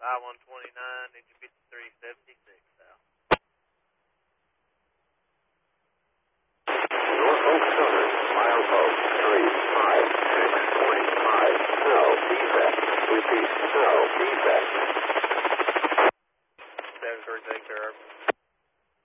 I-129, engine 5376, Al. Norfolk Southern, milepost 3566.5. No, defect. Repeat, no, defect.